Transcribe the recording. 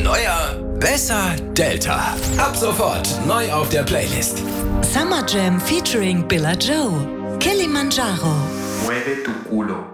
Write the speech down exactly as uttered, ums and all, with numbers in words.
neuer, besser Delta. Ab sofort neu auf der Playlist. Summer Jam featuring Billa Joe. Kilimanjaro. Mueve tu culo.